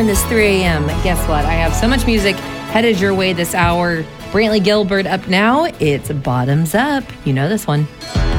in this 3 a.m. Guess what? I have so much music headed your way this hour. Brantley Gilbert up now. It's Bottoms Up. You know this one.